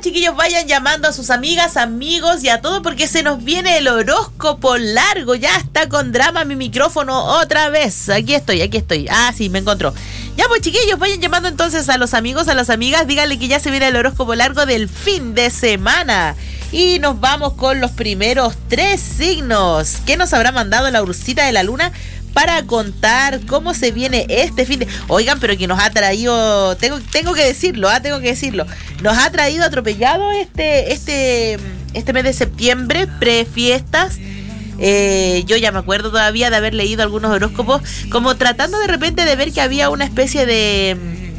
chiquillos, vayan llamando a sus amigas, amigos y a todo porque se nos viene el horóscopo largo. Ya está con drama mi micrófono otra vez. Aquí estoy. Ah, sí, me encontró. Ya pues chiquillos, vayan llamando entonces a los amigos, a las amigas. Díganle que ya se viene el horóscopo largo del fin de semana. Y nos vamos con los primeros 3 signos. ¿Qué nos habrá mandado la Ursita de la Luna para contar cómo se viene este fin de... Oigan, pero que nos ha traído... Tengo que decirlo. Nos ha traído atropellado este mes de septiembre, prefiestas. Yo ya me acuerdo todavía de haber leído algunos horóscopos, como tratando de repente de ver que había una especie de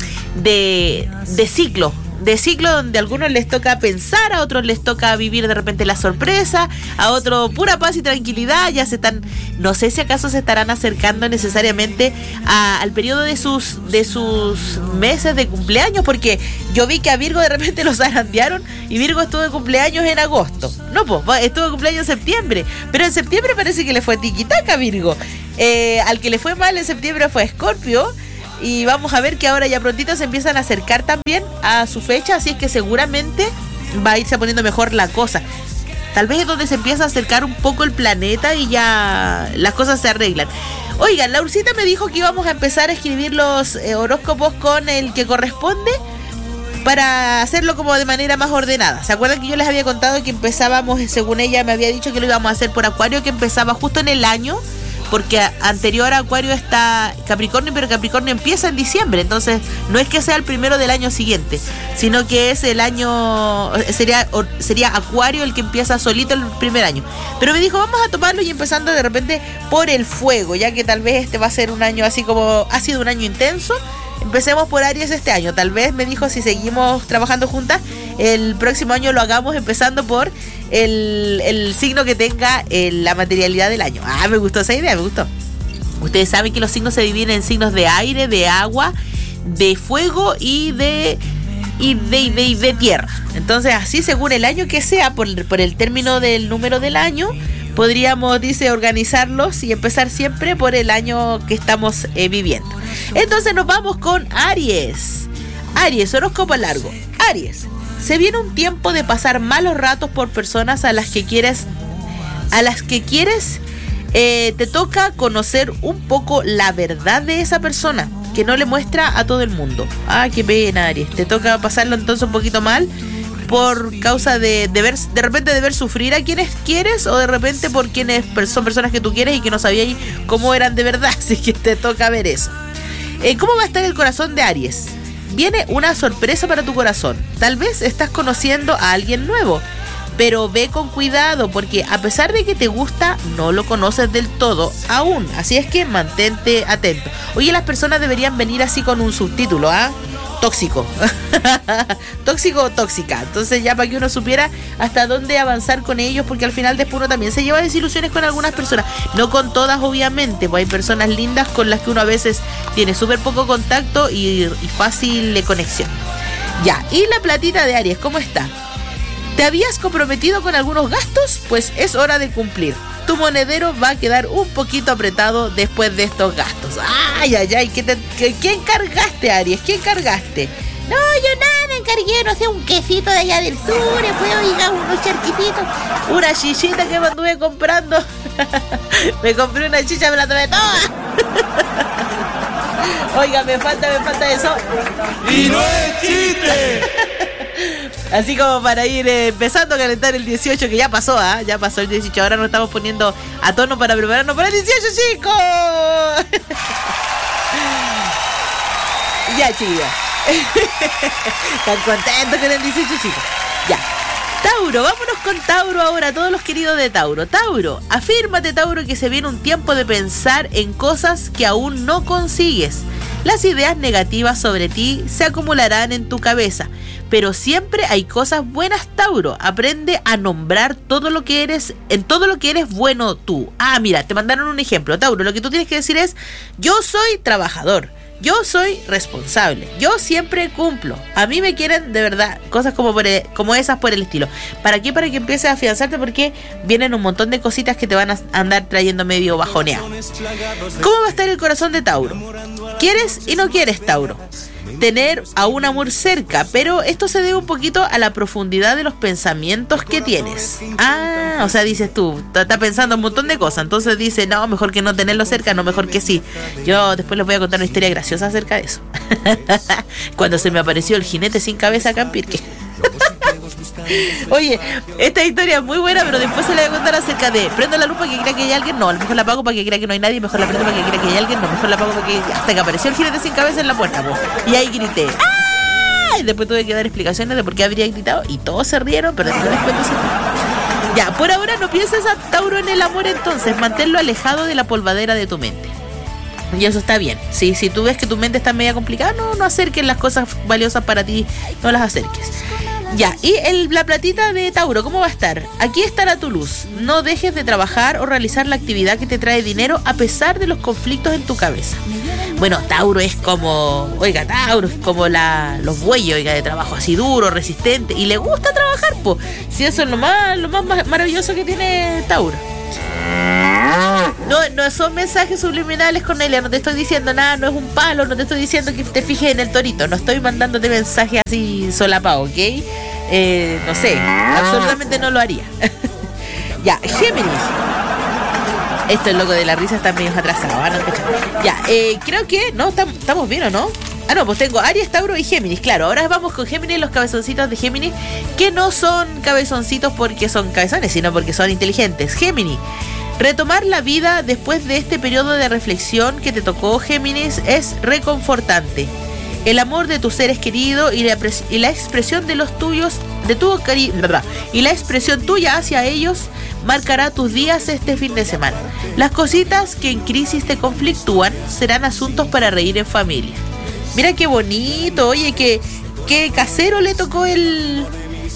ciclo donde a algunos les toca pensar, a otros les toca vivir de repente la sorpresa, a otros pura paz y tranquilidad. Ya no sé si acaso se estarán acercando necesariamente al periodo de sus meses de cumpleaños, porque yo vi que a Virgo de repente los zarandearon y Virgo estuvo de cumpleaños en agosto. No, pues estuvo de cumpleaños en septiembre, pero en septiembre parece que le fue tiquitaca a Virgo. Al que le fue mal en septiembre fue Escorpio. Y vamos a ver que ahora ya prontito se empiezan a acercar también a su fecha, así es que seguramente va a irse poniendo mejor la cosa. Tal vez es donde se empieza a acercar un poco el planeta y ya las cosas se arreglan. Oigan, la Ursita me dijo que íbamos a empezar a escribir los horóscopos con el que corresponde para hacerlo como de manera más ordenada. ¿Se acuerdan que yo les había contado que empezábamos, según ella me había dicho que lo íbamos a hacer por Acuario, que empezaba justo en el año? Porque anterior a Acuario está Capricornio, pero Capricornio empieza en diciembre. Entonces no es que sea el primero del año siguiente, sino que es el año, sería Acuario el que empieza solito el primer año. Pero me dijo, vamos a tomarlo y empezando de repente por el fuego, ya que tal vez este va a ser un año así como ha sido un año intenso. Empecemos por Aries este año. Tal vez me dijo, si seguimos trabajando juntas, el próximo año lo hagamos empezando por el signo que tenga la materialidad del año. Ah, me gustó esa idea, me gustó. Ustedes saben que los signos se dividen en signos de aire, de agua, de fuego y de tierra. Entonces, así según el año que sea, por el término del número del año, podríamos, dice, organizarlos y empezar siempre por el año que estamos viviendo. Entonces nos vamos con Aries. Aries, horóscopo largo. Aries, se viene un tiempo de pasar malos ratos por personas a las que quieres. Te toca conocer un poco la verdad de esa persona, que no le muestra a todo el mundo. Ah, qué pena, Aries. Te toca pasarlo entonces un poquito mal por causa de repente de ver sufrir a quienes quieres, o de repente por quienes son personas que tú quieres y que no sabías cómo eran de verdad. Así que te toca ver eso. ¿Cómo va a estar el corazón de Aries? Viene una sorpresa para tu corazón. Tal vez estás conociendo a alguien nuevo, pero ve con cuidado, porque a pesar de que te gusta, no lo conoces del todo aún. Así es que mantente atento. Oye, las personas deberían venir así con un subtítulo, ¿ah? Tóxico. Tóxico o tóxica. Entonces ya para que uno supiera hasta dónde avanzar con ellos, porque al final después uno también se lleva desilusiones con algunas personas. No con todas, obviamente, pues hay personas lindas con las que uno a veces tiene súper poco contacto y fácil de conexión. Ya, y la platita de Aries, ¿cómo está? ¿Te habías comprometido con algunos gastos? Pues es hora de cumplir. Tu monedero va a quedar un poquito apretado después de estos gastos. Ay, ¿qué encargaste, Aries? ¿Qué encargaste? No, yo nada, me encargué, no sé, un quesito de allá del sur, después, oiga, unos charquicitos. Una chichita que me anduve comprando. Me compré una chicha, me la tomé toda. Oiga, me falta eso. ¡Y no es chiste! Así como para ir empezando a calentar el 18, que ya pasó, ya pasó el 18. Ahora nos estamos poniendo a tono para prepararnos para el 18, chicos. Ya, chicos. Están contentos con el 18, chicos. Ya. Tauro, vámonos con Tauro ahora, todos los queridos de Tauro. Tauro, afírmate, Tauro, que se viene un tiempo de pensar en cosas que aún no consigues. Las ideas negativas sobre ti se acumularán en tu cabeza, pero siempre hay cosas buenas, Tauro. Aprende a nombrar todo lo que eres, en todo lo que eres bueno tú. Ah, mira, te mandaron un ejemplo, Tauro. Lo que tú tienes que decir es: yo soy trabajador, yo soy responsable, yo siempre cumplo. A mí me quieren de verdad. Cosas como esas por el estilo. ¿Para qué? Para que empieces a afianzarte, porque vienen un montón de cositas que te van a andar trayendo medio bajoneado. ¿Cómo va a estar el corazón de Tauro? ¿Quieres y no quieres, Tauro? tener a un amor cerca, pero esto se debe un poquito a la profundidad de los pensamientos que tienes. O sea, dices tú, estás pensando un montón de cosas, entonces dice, no, mejor que no tenerlo cerca, no, mejor que sí. Yo después les voy a contar una historia graciosa acerca de eso. Cuando se me apareció el jinete sin cabeza acá en Pirque. Oye, esta historia es muy buena, pero después se le voy a contar acerca de prendo la luz para que crea que hay alguien, no, a lo mejor la apago para que crea que no hay nadie, mejor la prendo para que crea que hay alguien, no, mejor la apago para que hasta que apareció el jinete sin cabeza en la puerta, po. Y ahí grité, ¡ah! Y después tuve que dar explicaciones de por qué habría gritado y todos se rieron, pero después les cuento ese tema. Ya, por ahora no pienses a Tauro en el amor, entonces manténlo alejado de la polvadera de tu mente. Y eso está bien. Si tú ves que tu mente está media complicada, no acerques las cosas valiosas para ti, no las acerques. Ya, y la platita de Tauro, ¿cómo va a estar? Aquí estará tu luz. No dejes de trabajar o realizar la actividad que te trae dinero a pesar de los conflictos en tu cabeza. Bueno, Tauro es como, Tauro es como los bueyes, de trabajo así duro, resistente, y le gusta trabajar, po. Si eso es lo más maravilloso que tiene Tauro. No son mensajes subliminales, Cornelia, no te estoy diciendo nada, no es un palo, no te estoy diciendo que te fijes en el torito, no estoy mandándote mensajes así solapados, ¿ok? No sé, absolutamente no lo haría. Ya, Géminis. Esto es loco de la risa, está medio atrasado, ¿no? Ya, creo que, no, estamos bien, ¿o no? No, pues tengo Aries, Tauro y Géminis. Claro, ahora vamos con Géminis, los cabezoncitos de Géminis, que no son cabezoncitos porque son cabezones, sino porque son inteligentes. Géminis, retomar la vida después de este periodo de reflexión que te tocó, Géminis, es reconfortante. El amor de tus seres queridos y la expresión de los tuyos, de tu cariño, y la expresión tuya hacia ellos marcará tus días este fin de semana. Las cositas que en crisis te conflictúan serán asuntos para reír en familia. Mira qué bonito, oye, qué casero le tocó el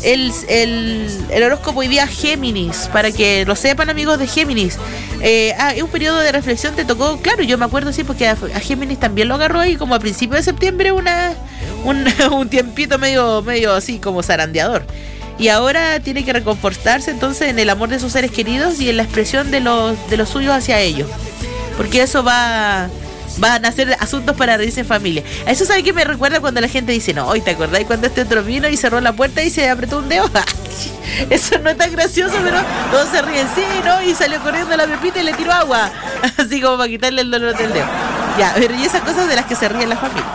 horóscopo hoy día a Géminis, para que lo sepan, amigos de Géminis. Un periodo de reflexión te tocó, claro, yo me acuerdo, sí, porque a Géminis también lo agarró ahí como a principios de septiembre un tiempito medio así como zarandeador. Y ahora tiene que reconfortarse entonces en el amor de sus seres queridos y en la expresión de los suyos hacia ellos, porque eso van a ser asuntos para reírse en familia. Eso, ¿sabe qué me recuerda cuando la gente dice, no, hoy te acordás cuando este otro vino y cerró la puerta y se apretó un dedo? Eso no es tan gracioso, pero todos se ríen, sí, ¿no? Y salió corriendo la Pepita y le tiró agua, así como para quitarle el dolor del dedo. Ya, pero y esas cosas de las que se ríen la familia.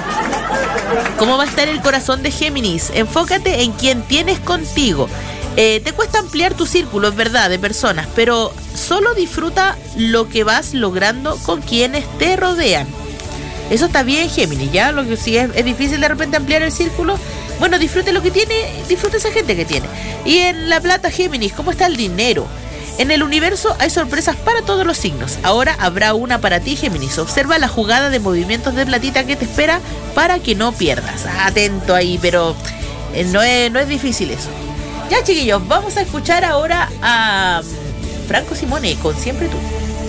¿Cómo va a estar el corazón de Géminis? Enfócate en quien tienes contigo. Te cuesta ampliar tu círculo, es verdad, de personas, pero solo disfruta lo que vas logrando con quienes te rodean. Eso está bien, Géminis, ¿ya? Lo que si es difícil de repente ampliar el círculo, bueno, disfrute lo que tiene, disfrute esa gente que tiene. Y en la plata, Géminis, ¿cómo está el dinero? En el universo hay sorpresas para todos los signos. Ahora habrá una para ti, Géminis. Observa la jugada de movimientos de platita que te espera para que no pierdas. Atento ahí, pero no es difícil eso. Ya, chiquillos, vamos a escuchar ahora a Franco Simone con Siempre Tú.